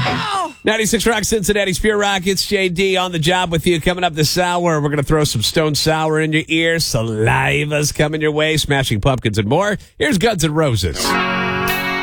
96 Rock, Cincinnati's Pure Rock. It's JD on the job with you. Coming up this hour, we're going to throw some Stone Sour in your ear. Saliva's coming your way. Smashing Pumpkins and more. Here's Guns N' Roses.